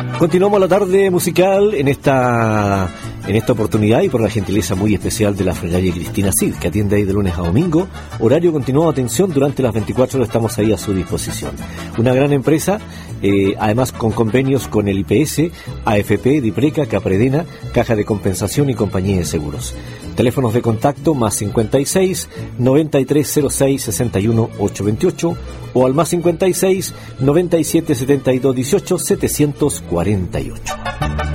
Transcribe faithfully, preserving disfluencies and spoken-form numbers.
Continuamos la tarde musical en esta en esta oportunidad y por la gentileza muy especial de la Frenaria Cristina Cid, que atiende ahí de lunes a domingo. Horario continuado, atención, durante las veinticuatro horas estamos ahí a su disposición. Una gran empresa, eh, además con convenios con el I P S, A F P, Dipreca, Capredena, Caja de Compensación y Compañía de Seguros. Teléfonos de contacto más cincuenta y seis, noventa y tres cero seis, sesenta y uno, ochocientos veintiocho o al más cincuenta y seis, noventa y siete, setenta y dos, dieciocho, setecientos cuarenta y ocho.